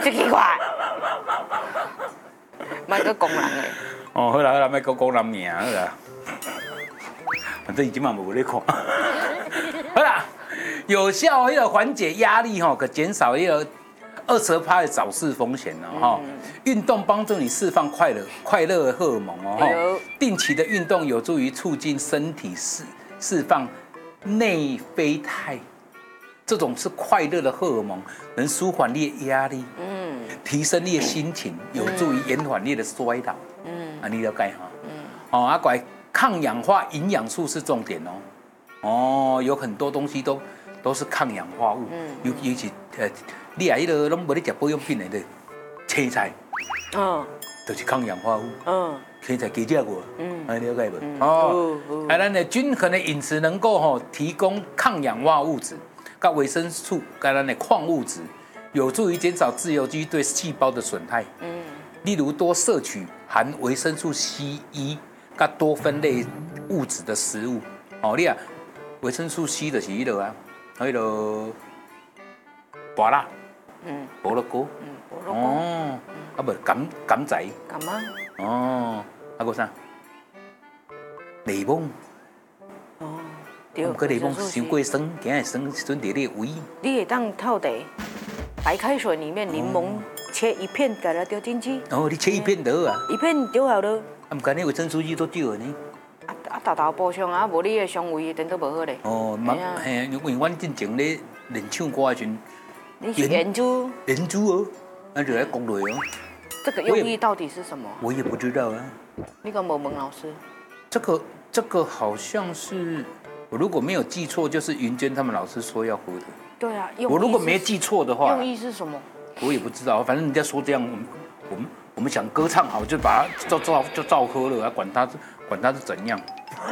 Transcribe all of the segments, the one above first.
真奇怪。卖个工人诶。 哦，好啦，卖讲讲人名好啦。反正已经嘛无咧看。好啦，有效缓解压力可减少22%的早逝风险哦运动帮助你释放快乐的荷尔蒙哦定期的运动有助于促进身体释放内啡肽，这种是快乐的荷尔蒙，能舒缓你的压力，提升你的心情，有助于延缓你的衰老，你了解哈？乖，抗氧化营养素是重点有很多东西都是抗氧化物，尤其你啊，拢无咧食保养品的青菜，就是抗氧化物，青菜加食过，了解无？咱的均衡的饮食能够提供抗氧化物质、跟维生素、跟咱的矿物质，有助于减少自由基对细胞的损害。例如多摄取含维生素 C、E 跟多酚类物质的食物。你啊，维生素 C 就是迄个啊，迄个芭乐，菠萝糕，无甘仔，还有啥？柠檬。对，柠檬伤过酸，今日酸伫你的胃。 你会当透茶，白开水里面柠檬切一片，给它丢进去。 你切一片就好啊。 一片丢好了。 唔干你维生素 E 都少呢。 豆豆补充啊，无你的肠胃等都无好咧。 因为阮之前咧练唱歌的时阵， 你是研究那就来讲落这个用意到底是什么？ 我也不知道啊。 那个某蒙老师， 这个好像是我如果没有记错，就是云娟他们老师说要喝的。 对啊， 我如果没记错的话， 用意是什么？ 我也不知道，反正人家说这样，我们想歌唱好就把它照喝了，管它是怎样。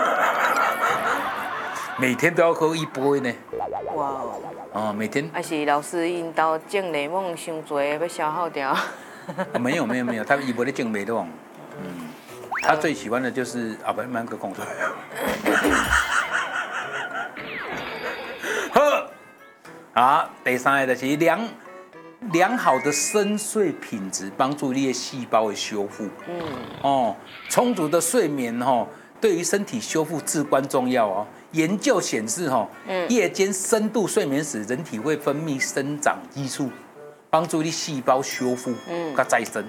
每天都要喝一杯呢。哇哦！每天。 还是老师引导种柠檬伤多，要消耗掉。 没有，他一不咧种梅种。他最喜欢的就是慢个讲出来。好，第三个就是良好的深睡品质，帮助你的细胞的修复。充足的睡眠对于身体修复至关重要哦。研究显示夜间深度睡眠时，人体会分泌生长激素，帮助你细胞修复跟再生。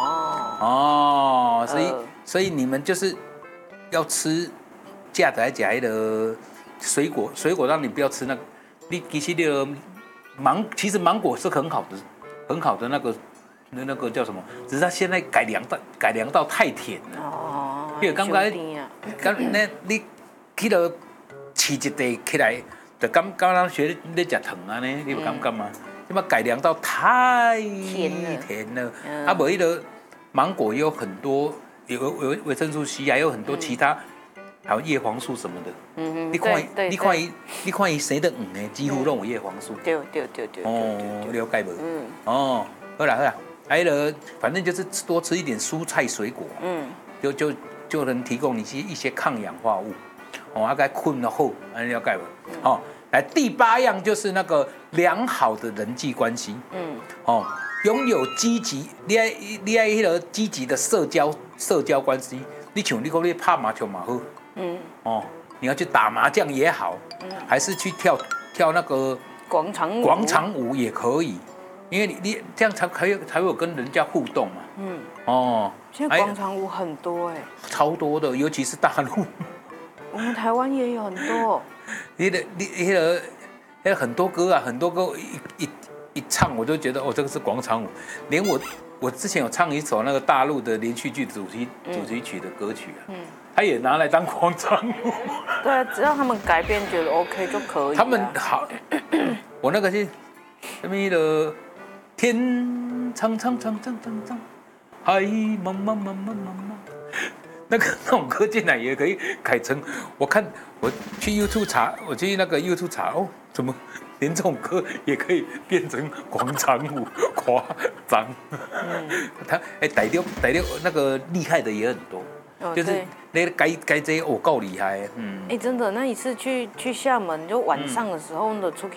所以你们就是要吃架的来吃那个水果让你不要吃那个。你其实其实芒果是很好的那个叫什么？只是它现在改良到太甜了。因为刚你去到饲一地起来，就刚咱学你吃糖啊呢，你有感觉吗？你把改良到太甜了，无迄个芒果也有很多有维生素 C， 还有很多其他，还有叶黄素什么的。你看伊生得黄的，几乎拢有叶黄素。 对。 了解无？好啦，反正就是多吃一点蔬菜水果。就能提供你一些抗氧化物。该困得好，了解无？来第8样就是那个良好的人际关系。拥有积极，你爱迄个积极的社交关系。你像你讲你拍麻将嘛好，你要去打麻将也好，还是去跳那个广场舞也可以，因为你这样才会有跟人家互动嘛。 现在广场舞很多超多的，尤其是大陆。 我们台湾也有很多。 那个很多歌啊，很多歌一唱我就觉得这个是广场舞。连我之前有唱一首那个大陆的连续剧主题曲的歌曲他也拿来当广场舞。 对啊，只要他们改编觉得 OK 就可以。 他们好，我那个是什么的天长，海茫茫，那种歌进来也可以改成。我看我去 YouTube 查，怎么连这种歌也可以变成广场舞，夸张。他逮到那个厉害的也很多，就是那改这够厉害。 真的，那一次去厦门，就晚上的时候的出去。